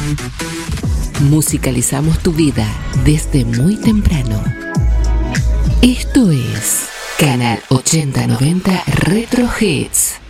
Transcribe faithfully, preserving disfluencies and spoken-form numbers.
Musicalizamos tu vida desde muy temprano. Esto es Canal ochenta noventa Retro Hits.